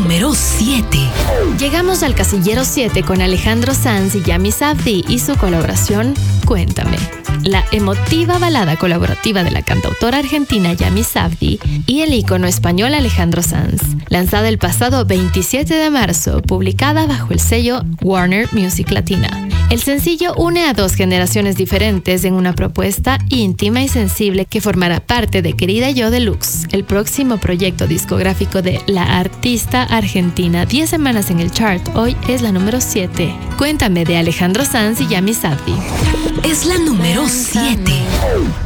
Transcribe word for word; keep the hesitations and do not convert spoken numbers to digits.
número siete. Llegamos al casillero siete con Alejandro Sanz y Yami Sabdi y su colaboración Cuéntame. La emotiva balada colaborativa de la cantautora argentina Yami Sabdi y el ícono español Alejandro Sanz, lanzada el pasado veintisiete de marzo, publicada bajo el sello Warner Music Latina. El sencillo une a dos generaciones diferentes en una propuesta íntima y sensible que formará parte de Querida Yo Deluxe, el próximo proyecto discográfico de la artista argentina. diez semanas en el chart, hoy es la número siete. Cuéntame, de Alejandro Sanz y Yami Sabdi. Es la número siete.